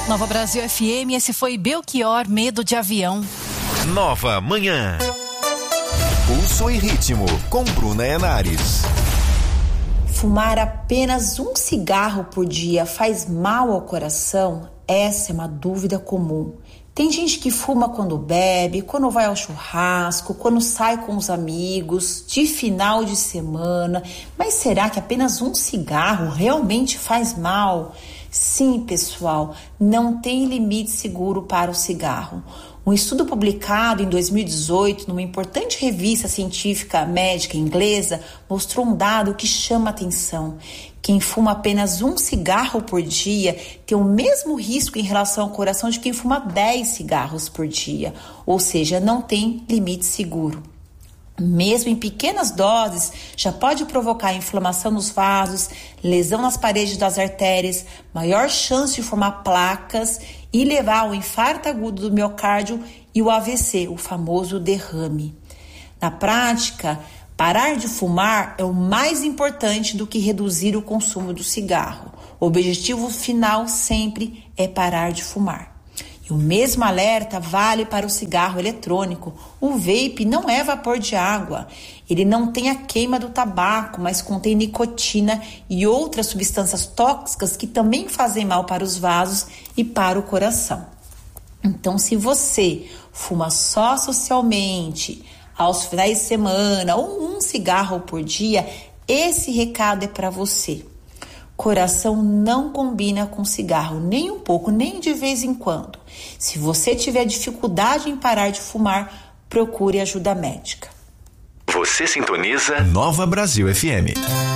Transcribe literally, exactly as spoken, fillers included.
Nova Brasil F M, esse foi Belchior, Medo de Avião. Nova Manhã. Pulso e ritmo, com Bruna Henares. Fumar apenas um cigarro por dia faz mal ao coração? Essa é uma dúvida comum. Tem gente que fuma quando bebe, quando vai ao churrasco, quando sai com os amigos, de final de semana. Mas será que apenas um cigarro realmente faz mal? Sim, pessoal, não tem limite seguro para o cigarro. Um estudo publicado em dois mil e dezoito numa importante revista científica médica inglesa mostrou um dado que chama atenção. Quem fuma apenas um cigarro por dia tem o mesmo risco em relação ao coração de quem fuma dez cigarros por dia, ou seja, não tem limite seguro. Mesmo em pequenas doses, já pode provocar inflamação nos vasos, lesão nas paredes das artérias, maior chance de formar placas e levar ao infarto agudo do miocárdio e o A V C, o famoso derrame. Na prática, parar de fumar é o mais importante do que reduzir o consumo do cigarro. O objetivo final sempre é parar de fumar. E o mesmo alerta vale para o cigarro eletrônico. O vape não é vapor de água. Ele não tem a queima do tabaco, mas contém nicotina e outras substâncias tóxicas que também fazem mal para os vasos e para o coração. Então, se você fuma só socialmente, aos finais de semana, ou um cigarro por dia, esse recado é para você. Coração não combina com cigarro, nem um pouco, nem de vez em quando. Se você tiver dificuldade em parar de fumar, procure ajuda médica. Você sintoniza Nova Brasil F M.